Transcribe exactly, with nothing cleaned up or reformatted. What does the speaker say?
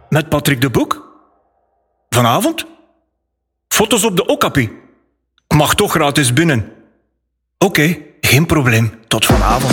Met Patrick de Boek? Vanavond? Foto's op de Okapi? Ik mag toch gratis binnen. Oké, okay, geen probleem. Tot vanavond.